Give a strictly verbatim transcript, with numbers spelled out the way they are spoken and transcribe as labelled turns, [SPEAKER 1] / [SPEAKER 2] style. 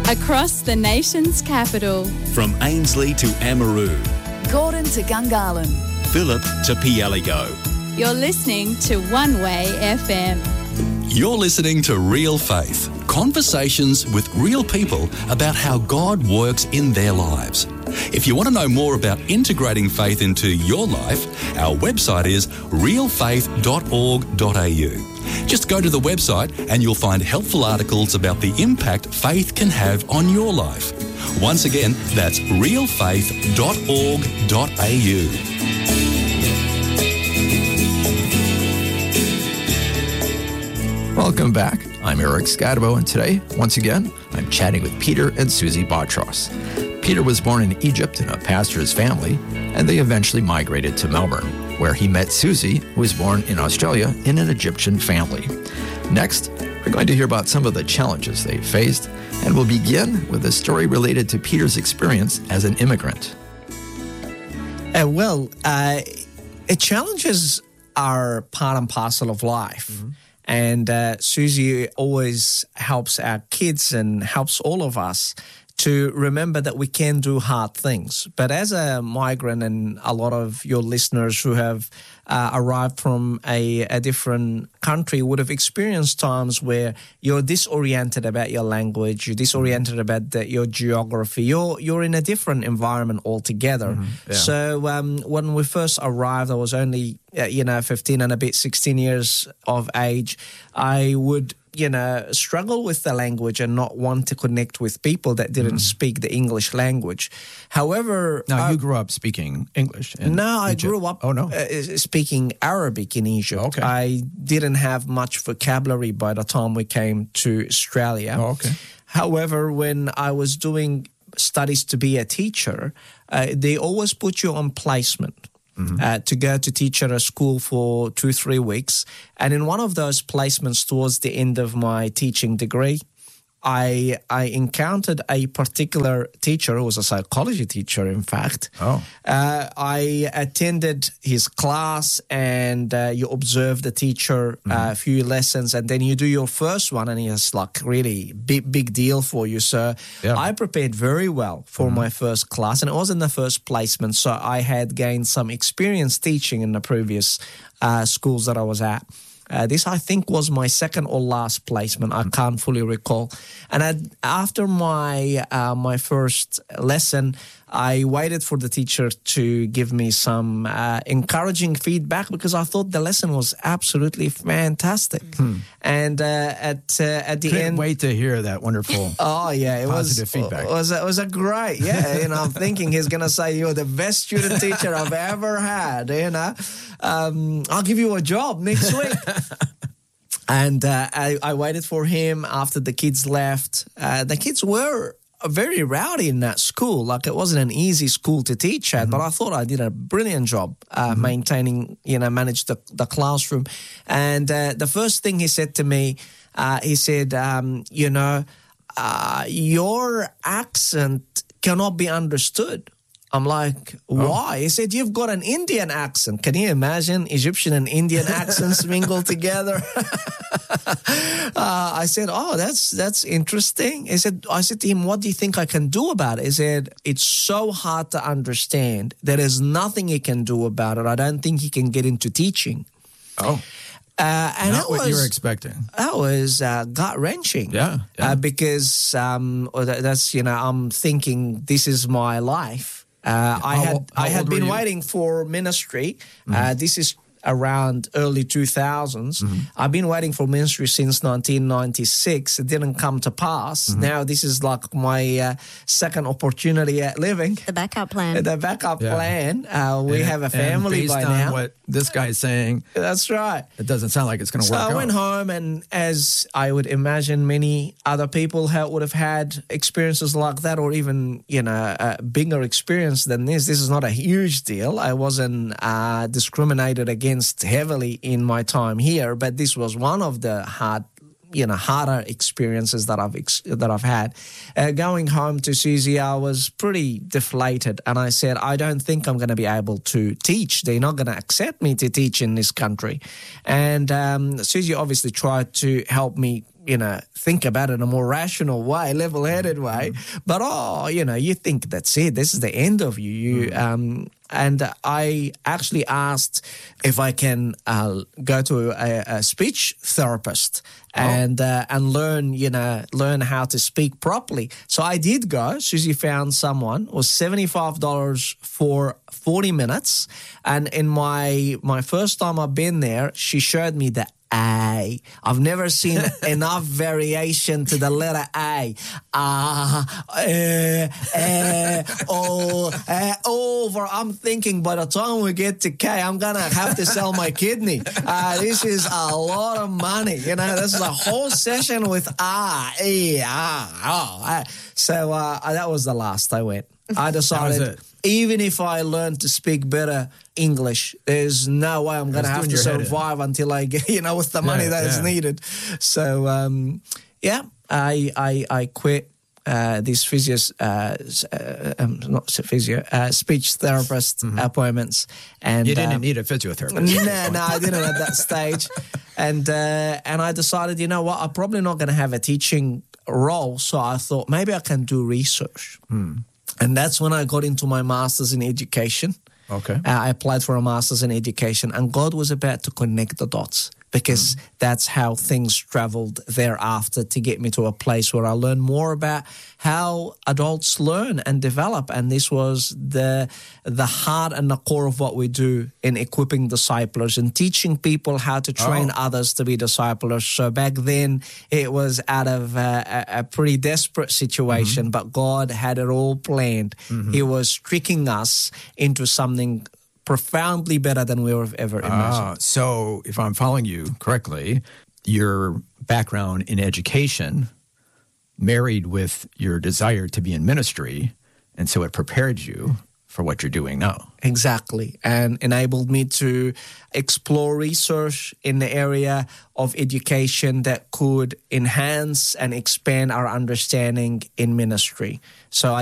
[SPEAKER 1] Across the nation's capital.
[SPEAKER 2] From Ainslie to Amaroo.
[SPEAKER 3] Gordon to Gungahlin.
[SPEAKER 2] Phillip to Pialligo.
[SPEAKER 1] You're listening to One Way F M.
[SPEAKER 2] You're listening to Real Faith. Conversations with real people about how God works in their lives. If you want to know more about integrating faith into your life, our website is real faith dot org dot a u. Just go to the website and you'll find helpful articles about the impact faith can have on your life. Once again, that's real faith dot org dot a u.
[SPEAKER 4] Welcome back. I'm Eric Scadabo, and today, once again, I'm chatting with Peter and Susie Botros. Peter was born in Egypt in a pastor's family, and they eventually migrated to Melbourne, where he met Susie, who was born in Australia in an Egyptian family. Next, we're going to hear about some of the challenges they faced, and we'll begin with a story related to Peter's experience as an immigrant.
[SPEAKER 5] Uh, well, uh, challenges are part and parcel of life. Mm-hmm. And uh, Susie always helps our kids and helps all of us to remember that we can do hard things. But as a migrant, and a lot of your listeners who have uh, arrived from a, a different country would have experienced times where you're disoriented about your language, you're disoriented about the, your geography, you're you're in a different environment altogether. Mm-hmm. Yeah. So um, when we first arrived, I was only, uh, you know, fifteen and a bit, sixteen years of age. I would you know, struggle with the language and not want to connect with people that didn't mm. speak the English language. However...
[SPEAKER 4] Now,
[SPEAKER 5] uh,
[SPEAKER 4] you grew up speaking English in
[SPEAKER 5] No, I
[SPEAKER 4] Egypt.
[SPEAKER 5] grew up
[SPEAKER 4] oh, no.
[SPEAKER 5] uh, speaking Arabic in Egypt.
[SPEAKER 4] Okay.
[SPEAKER 5] I didn't have much vocabulary by the time we came to Australia.
[SPEAKER 4] Oh, okay.
[SPEAKER 5] However, when I was doing studies to be a teacher, uh, they always put you on placement. Mm-hmm. Uh, to go to teach at a school for two, three weeks. And in one of those placements towards the end of my teaching degree, I I encountered a particular teacher who was a psychology teacher, in fact.
[SPEAKER 4] Oh.
[SPEAKER 5] Uh, I attended his class, and uh, you observe the teacher mm-hmm. uh, a few lessons, and then you do your first one, and it's like really big, big deal for you. So yeah. I prepared very well for mm-hmm. my first class, and it was in the first placement, so I had gained some experience teaching in the previous uh, schools that I was at. Uh, this, I think, was my second or last placement. I can't fully recall. And I, after my uh, my first lesson, I waited for the teacher to give me some uh, encouraging feedback because I thought the lesson was absolutely fantastic. Hmm. And uh, at uh, at the
[SPEAKER 4] Couldn't
[SPEAKER 5] end,
[SPEAKER 4] wait to hear that wonderful.
[SPEAKER 5] Oh yeah, it
[SPEAKER 4] positive
[SPEAKER 5] was
[SPEAKER 4] feedback.
[SPEAKER 5] It was it was a great yeah. You know, I'm thinking he's gonna say you're the best student teacher I've ever had. You know, um, I'll give you a job next week. And uh, I, I waited for him after the kids left. Uh, the kids were very rowdy in that school. Like, it wasn't an easy school to teach at, mm-hmm. but I thought I did a brilliant job uh, mm-hmm. maintaining, you know, manage the, the classroom. And uh, the first thing he said to me, uh, he said, um, you know, uh, your accent cannot be understood. I'm like, why? Oh. He said, you've got an Indian accent. Can you imagine Egyptian and Indian accents mingled together? uh, I said, oh, that's that's interesting. He said, I said to him, what do you think I can do about it? He said, it's so hard to understand. There is nothing he can do about it. I don't think he can get into teaching.
[SPEAKER 4] Oh.
[SPEAKER 5] Uh, and
[SPEAKER 4] Not
[SPEAKER 5] that
[SPEAKER 4] what
[SPEAKER 5] was,
[SPEAKER 4] you were expecting.
[SPEAKER 5] That was uh, gut-wrenching.
[SPEAKER 4] Yeah. yeah.
[SPEAKER 5] Uh, because um, that's, you know, I'm thinking this is my life. Uh, I had
[SPEAKER 4] how
[SPEAKER 5] I had been
[SPEAKER 4] you?
[SPEAKER 5] waiting for ministry.
[SPEAKER 4] Mm-hmm.
[SPEAKER 5] Uh, this is around early two thousands.
[SPEAKER 4] Mm-hmm.
[SPEAKER 5] I've been waiting for ministry since nineteen ninety-six. It didn't come to pass. Mm-hmm. Now this is like my uh, second opportunity at living.
[SPEAKER 6] The backup plan.
[SPEAKER 5] The backup
[SPEAKER 4] yeah.
[SPEAKER 5] plan. Uh, we
[SPEAKER 4] and,
[SPEAKER 5] have a family
[SPEAKER 4] and based
[SPEAKER 5] by
[SPEAKER 4] on
[SPEAKER 5] now.
[SPEAKER 4] What this guy's saying,
[SPEAKER 5] that's right.
[SPEAKER 4] It doesn't sound like it's going to
[SPEAKER 5] so
[SPEAKER 4] work out.
[SPEAKER 5] So I went home, and as I would imagine many other people have, would have had experiences like that, or even, you know, a bigger experience than this. This is not a huge deal. I wasn't uh, discriminated against heavily in my time here, but this was one of the hard, you know, harder experiences that I've ex- that I've had. Uh, going home to Susie, I was pretty deflated, and I said, I don't think I'm going to be able to teach. They're not going to accept me to teach in this country. And um, Susie obviously tried to help me you know, think about it in a more rational way, level-headed way. Mm. But, oh, you know, you think that's it. This is the end of you. you mm. um, and I actually asked if I can uh, go to a, a speech therapist oh. and uh, and learn, you know, learn how to speak properly. So I did go. Susie found someone. It was seventy-five dollars for forty minutes. And in my my first time I've been there, she showed me the A. I've never seen enough variation to the letter A. Ah, eh, eh, oh, eh, over. I'm thinking by the time we get to K, I'm going to have to sell my kidney. Uh, this is a lot of money. You know, this is a whole session with ah, e, ah, ah. ah. So uh, that was the last I went. I decided even if I learn to speak better English, there's no way I'm going to have to survive until I get, you know, with the money yeah, that yeah. is needed. So, um, yeah, I I, I quit uh, these physio, uh, uh, um, not physio, uh, speech therapist mm-hmm. appointments. And
[SPEAKER 4] you didn't
[SPEAKER 5] um,
[SPEAKER 4] need a physiotherapist.
[SPEAKER 5] No, no, I didn't at that stage. And uh, and I decided, you know what, I'm probably not going to have a teaching role. So I thought maybe I can do research. Hmm. And that's when I got into my master's in education.
[SPEAKER 4] Okay.
[SPEAKER 5] Uh, I applied for a master's in education, and God was about to connect the dots because mm. that's how things traveled thereafter to get me to a place where I learned more about how adults learn and develop. And this was the the heart and the core of what we do in equipping disciplers and teaching people how to train oh. others to be disciplers. So back then, it was out of uh, a, a pretty desperate situation, mm-hmm. but God had it all planned. Mm-hmm. He was tricking us into something profoundly better than we would have ever imagined.
[SPEAKER 4] Ah, so if I'm following you correctly, your background in education married with your desire to be in ministry, and so it prepared you for what you're doing now.
[SPEAKER 5] Exactly, and enabled me to explore research in the area of education that could enhance and expand our understanding in ministry. So I